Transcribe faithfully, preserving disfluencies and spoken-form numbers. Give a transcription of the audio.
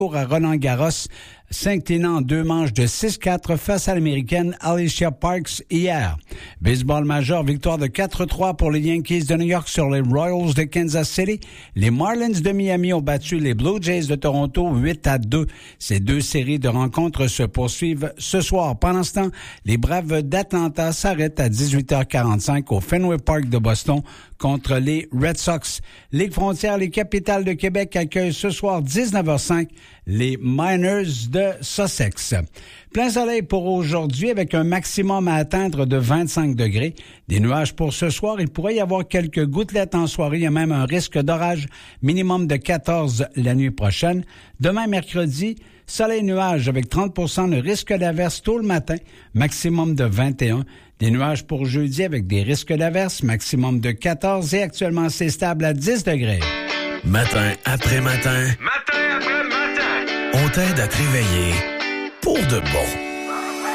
à Roland-Garros, s'inclinant en deux manches de six quatre face à l'Américaine Alicia Parks hier. Baseball majeur, victoire de quatre trois pour les Yankees de New York sur les Royals de Kansas City. Les Marlins de Miami ont battu les Blue Jays de Toronto huit à deux. Ces deux séries de rencontres se poursuivent ce soir. Pendant ce temps, les Braves d'Atlanta s'arrêtent à dix-huit heures quarante-cinq au Fenway Park de Boston contre les Red Sox. Ligue frontière, les Capitales de Québec accueillent ce soir dix-neuf heures cinq les Miners de Sussex. Plein soleil pour aujourd'hui avec un maximum à atteindre de vingt-cinq degrés. Des nuages pour ce soir. Il pourrait y avoir quelques gouttelettes en soirée. Il y a même un risque d'orage minimum de quatorze la nuit prochaine. Demain, mercredi, soleil nuage avec trente pour cent de risque d'averse tôt le matin. Maximum de vingt et un. Des nuages pour jeudi avec des risques d'averse. Maximum de quatorze et actuellement c'est stable à dix degrés. Matin après matin. Matin après matin. On t'aide à te réveiller pour de bon.